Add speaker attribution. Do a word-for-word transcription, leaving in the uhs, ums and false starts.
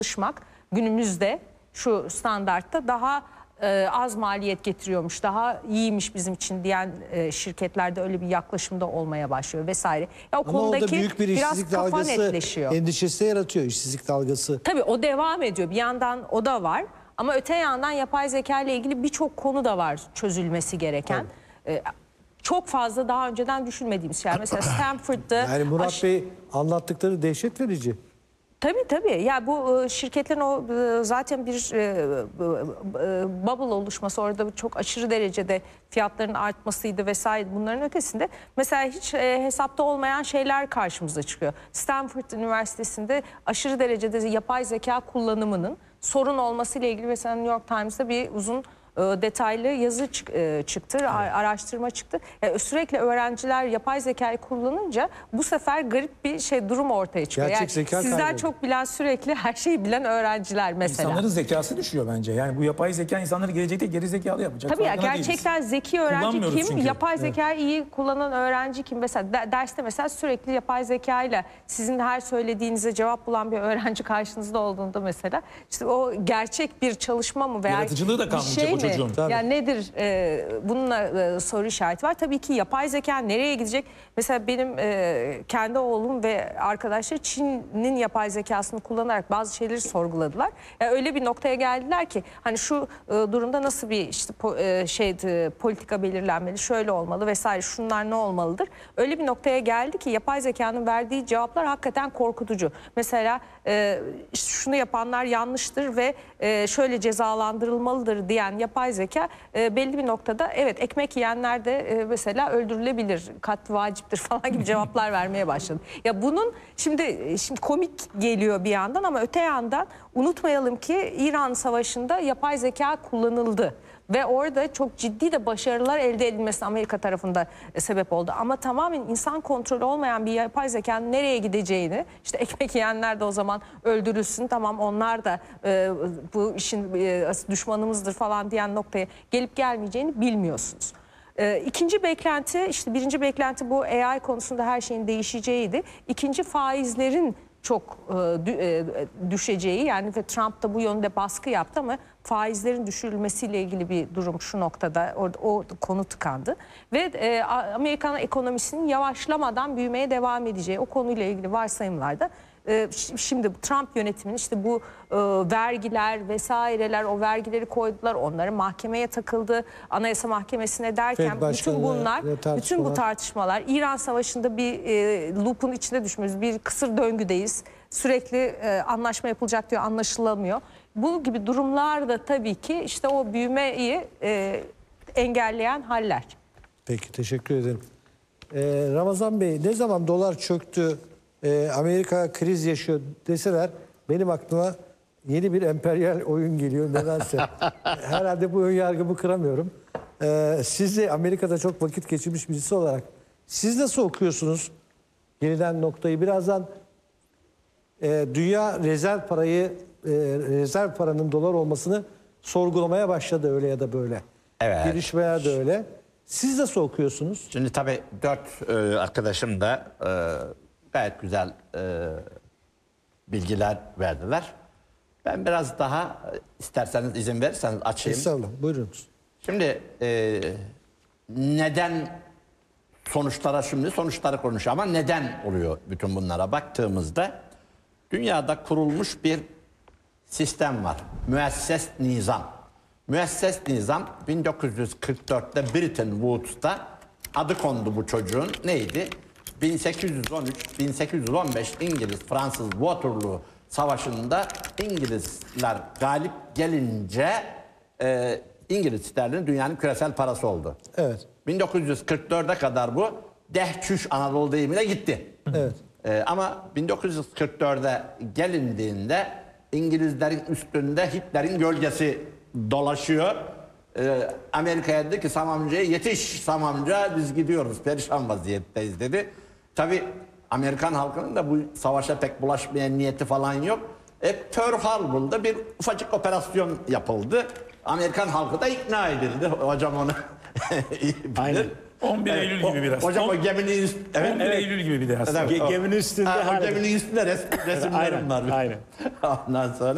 Speaker 1: çalışmak günümüzde şu standartta daha e, az maliyet getiriyormuş, daha iyiymiş bizim için diyen e, şirketlerde öyle bir yaklaşımda olmaya başlıyor vesaire. Ya o
Speaker 2: Ama
Speaker 1: konudaki
Speaker 2: o da büyük bir
Speaker 1: biraz
Speaker 2: işsizlik
Speaker 1: kafa
Speaker 2: dalgası
Speaker 1: netleşiyor.
Speaker 2: endişesi yaratıyor, işsizlik dalgası.
Speaker 1: Tabii o devam ediyor. Bir yandan o da var. Ama öte yandan yapay zeka ile ilgili birçok konu da var çözülmesi gereken. Ee, çok fazla daha önceden düşünmediğimiz şeyler. Mesela Stanford'da...
Speaker 2: Yani Murat
Speaker 1: aş-
Speaker 2: Bey anlattıkları dehşet verici.
Speaker 1: Tabii tabii. Ya bu e, şirketlerin o e, zaten bir e, e, bubble oluşması, orada çok aşırı derecede fiyatların artmasıydı vesaire, bunların ötesinde mesela hiç e, hesapta olmayan şeyler karşımıza çıkıyor. Stanford Üniversitesi'nde aşırı derecede yapay zeka kullanımının sorun olmasıyla ilgili mesela New York Times'da bir uzun e, detaylı yazı çık, e, çıktı, evet. araştırma çıktı. Yani sürekli öğrenciler yapay zekayı kullanınca bu sefer garip bir şey durum ortaya çıkıyor.
Speaker 2: Gerçek
Speaker 1: Yani
Speaker 2: zeka
Speaker 1: sizden
Speaker 2: kayboluyor.
Speaker 1: çok bilen, sürekli her şeyi bilen öğrenciler mesela.
Speaker 3: İnsanların zekası düşüyor bence. Yani bu yapay zeka insanları gelecekte geri zekalı yapacak.
Speaker 1: Tabii ya,
Speaker 3: Farkında
Speaker 1: gerçekten
Speaker 3: değiliz.
Speaker 1: zeki öğrenci
Speaker 3: Kullanmıyoruz
Speaker 1: kim?
Speaker 3: çünkü.
Speaker 1: Yapay zekayı iyi kullanan öğrenci kim? Mesela de- derste mesela sürekli yapay zekayla sizin her söylediğinize cevap bulan bir öğrenci karşınızda olduğunda mesela işte o gerçek bir çalışma mı veya
Speaker 3: Yaratıcılığı da
Speaker 1: bir
Speaker 3: kalmayacak
Speaker 1: şey
Speaker 3: o
Speaker 1: mi?
Speaker 3: çocuğun.
Speaker 2: Tabii.
Speaker 1: Yani nedir? Ee, bununla e, soru işareti var. Tabii ki yapay zeka nereye gidecek? Mesela benim e, kendi oğlum ve arkadaşlar Çin'in yapay zekasını kullanarak bazı şeyleri sorguladılar. Yani öyle bir noktaya geldiler ki hani şu e, durumda nasıl bir işte po, e, şey e, politika belirlenmeli, şöyle olmalı vesaire, şunlar ne olmalıdır? Öyle bir noktaya geldi ki yapay zekanın verdiği cevaplar hakikaten korkutucu. Mesela e, işte şunu yapanlar yanlıştır ve e, şöyle cezalandırılmalıdır diyen yapay zeka e, belli bir noktada evet ekmek yiyenler de e, mesela öldürülebilir, katli vaciptir falan gibi cevaplar vermeye başladı. Ya bunun şimdi şimdi komik geliyor bir yandan ama öte yandan unutmayalım ki İran Savaşı'nda yapay zeka kullanıldı. Ve orada çok ciddi de başarılar elde edilmesi Amerika tarafında sebep oldu. Ama tamamen insan kontrolü olmayan bir yapay zekanın nereye gideceğini, işte ekmek yiyenler de o zaman öldürülsün, tamam onlar da e, bu işin e, düşmanımızdır falan diyen noktaya gelip gelmeyeceğini bilmiyorsunuz. E, ikinci beklenti, işte birinci beklenti bu A I konusunda her şeyin değişeceğiydi. İkinci, faizlerin çok e, dü, e, düşeceği, yani ve Trump da bu yönde baskı yaptı ama faizlerin düşürülmesiyle ilgili bir durum şu noktada, orada o konu tıkandı ve e, Amerikan ekonomisinin yavaşlamadan büyümeye devam edeceği, o konuyla ilgili varsayımlarda e, şimdi Trump yönetiminin işte bu e, vergiler vesaireler, o vergileri koydular, onları mahkemeye takıldı, Anayasa Mahkemesi'ne derken bütün bunlar, bütün bu tartışmalar, İran Savaşı'nda bir e, loop'un içine düşmüyoruz, bir kısır döngüdeyiz. Sürekli e, anlaşma yapılacak diyor, anlaşılamıyor. Bu gibi durumlar da tabii ki işte o büyümeyi e, engelleyen haller.
Speaker 2: Peki, teşekkür ederim. Ee, Ramazan Bey, ne zaman dolar çöktü, e, Amerika kriz yaşıyor deseler benim aklıma yeni bir emperyal oyun geliyor nedense. Herhalde bu ön yargımı kıramıyorum. Ee, siz de Amerika'da çok vakit geçirmiş birisi olarak siz nasıl okuyorsunuz gelinen noktayı? Birazdan e, dünya rezerv parayı, e, rezerv paranın dolar olmasını sorgulamaya başladı öyle ya da böyle.
Speaker 4: Evet.
Speaker 2: Gelişmeler de öyle. Siz nasıl okuyorsunuz?
Speaker 4: Şimdi tabii dört e, arkadaşım da e, gayet güzel e, bilgiler verdiler. Ben biraz daha e, isterseniz izin verirseniz açayım.
Speaker 2: Estağfurullah, buyurunuz.
Speaker 4: Şimdi e, neden sonuçlara şimdi sonuçları konuşuyor ama neden oluyor bütün bunlara baktığımızda dünyada kurulmuş bir sistem var. Müesses nizam. Müesses nizam bin dokuz yüz kırk dörtte Bretton Woods'ta adı kondu bu çocuğun. Neydi? bin sekiz yüz on üç bin sekiz yüz on beş İngiliz-Fransız Waterloo Savaşı'nda İngilizler galip gelince e, İngiliz sterlini dünyanın küresel parası oldu.
Speaker 2: Evet.
Speaker 4: bin dokuz yüz kırk dörde kadar bu dehçüş Anadolu deyimiyle gitti.
Speaker 2: Evet.
Speaker 4: Ee, ama bin dokuz yüz kırk dörde gelindiğinde İngilizlerin üstünde Hitler'in gölgesi dolaşıyor. Ee, Amerika'ya dedi ki Sam amcaya yetiş Sam amca, biz gidiyoruz, perişan vaziyetteyiz dedi. Tabi Amerikan halkının da bu savaşa pek bulaşmaya niyeti falan yok. E, Pearl Harbor'da bir ufacık operasyon yapıldı. Amerikan halkı da ikna edildi. Hocam onu iyi bilir.
Speaker 3: Aynen. on bir Eylül gibi biraz.
Speaker 4: Hocam o geminin üst... Evet,
Speaker 3: on bir Eylül gibi bir de aslında.
Speaker 4: Evet,
Speaker 5: Geminin üstünde
Speaker 4: ha, o
Speaker 5: hala-
Speaker 4: geminin üstünde res, resimlerim
Speaker 5: Aynen,
Speaker 4: var.
Speaker 5: aynen.
Speaker 4: Ondan sonra